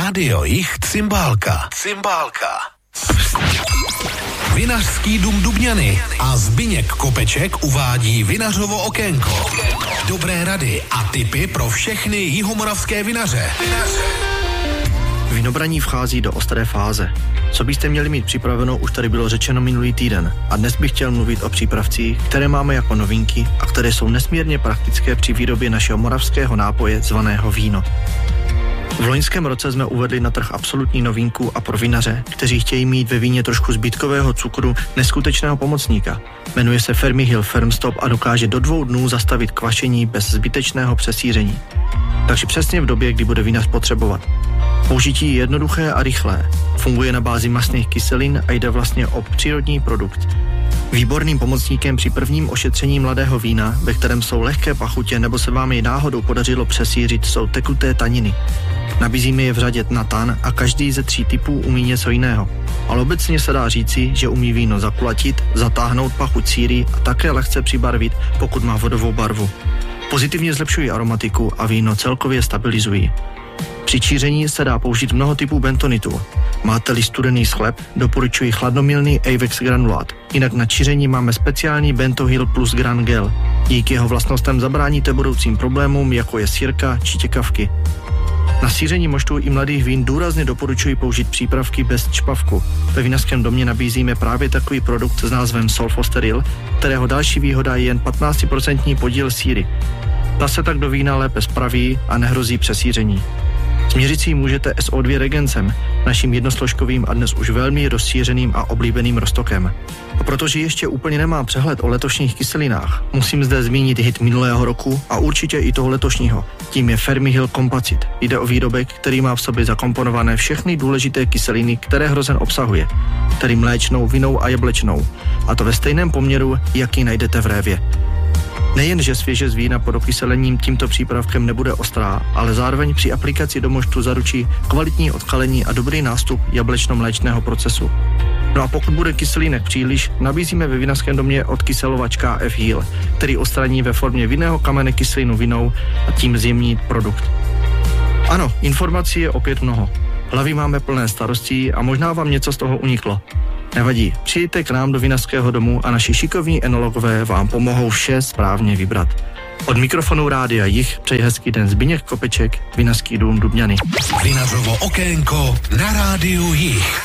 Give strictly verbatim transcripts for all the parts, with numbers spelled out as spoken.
Rádio Jich Cymbálka. Cymbálka. Vinařský dům Dubňany a Zbyněk Kopeček uvádí Vinařovo okénko. Dobré rady a tipy pro všechny jihomoravské vinaře. Vinobraní vchází do ostré fáze. Co byste měli mít připraveno, už tady bylo řečeno minulý týden. A dnes bych chtěl mluvit o přípravcích, které máme jako novinky a které jsou nesmírně praktické při výrobě našeho moravského nápoje zvaného víno. V loňském roce jsme uvedli na trh absolutní novinku a pro vinaře, kteří chtějí mít ve víně trošku zbytkového cukru, neskutečného pomocníka. Jmenuje se Fermihill Firmstop a dokáže do dvou dnů zastavit kvašení bez zbytečného přesýření. Takže přesně v době, kdy bude vinař potřebovat. Použití je jednoduché a rychlé. Funguje na bázi mastných kyselin a jde vlastně o přírodní produkt. Výborným pomocníkem při prvním ošetření mladého vína, ve kterém jsou lehké pachutě nebo se vám jej náhodou podařilo přesýřit, jsou tekuté taniny. Nabízíme je v řadě na tan a každý ze tří typů umí něco jiného. Ale obecně se dá říci, že umí víno zakulatit, zatáhnout pachuť síry a také lehce přibarvit, pokud má vodovou barvu. Pozitivně zlepšují aromatiku a víno celkově stabilizují. Při číření se dá použít mnoho typů bentonitu. Máte-li studený schleb, doporučuji chladnomilný Avex granulát. Jinak na číření máme speciální Bentohill Plus Gran Gel. Díky jeho vlastnostem zabráníte budoucím problémům, jako je sýrka či těkavky. Na síření moštů i mladých vín důrazně doporučuji použít přípravky bez čpavku. Ve vinařském domě nabízíme právě takový produkt s názvem Solfosteril, kterého další výhoda je jen patnáct procent podíl síry. Ta se tak do vína lépe spraví a nehrozí přesíření. Změřit si můžete S O dva regencem, naším jednosložkovým a dnes už velmi rozšířeným a oblíbeným roztokem. A protože ještě úplně nemám přehled o letošních kyselinách, musím zde zmínit hit minulého roku a určitě i toho letošního. Tím je Fermihill Kompacit. Jde o výrobek, který má v sobě zakomponované všechny důležité kyseliny, které hrozen obsahuje, tedy mléčnou, vinnou a jablečnou. A to ve stejném poměru, jaký najdete v révě. Nejen, že svěže z vína pod okyselením tímto přípravkem nebude ostrá, ale zároveň při aplikaci do moštu zaručí kvalitní odkalení a dobrý nástup jablečno-mléčného procesu. No a pokud bude kyselínek příliš, nabízíme ve vinařském domě odkyselovač K F Heal, který odstraní ve formě vinného kamene kyselinu vinou a tím zjemní produkt. Ano, informací je opět mnoho. Hlavy máme plné starostí a možná vám něco z toho uniklo. Nevadí, přijďte k nám do vinařského domu a naši šikovní enologové vám pomohou vše správně vybrat. Od mikrofonu Rádia Jich přeji hezký den Zbyněk Kopeček, Vinařský dům Dubňany. Vinařovo okénko na Rádiu Jich.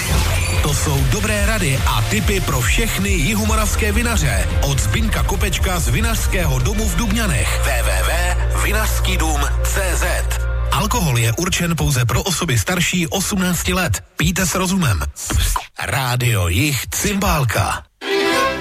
To jsou dobré rady a tipy pro všechny jihomoravské vinaře. Od Zbyňka Kopečka z Vinařského domu v Dubňanech. w w w tečka vinařský dům tečka cé zet. Alkohol je určen pouze pro osoby starší osmnácti let. Pijte s rozumem. Rádio Jich Cymbálka.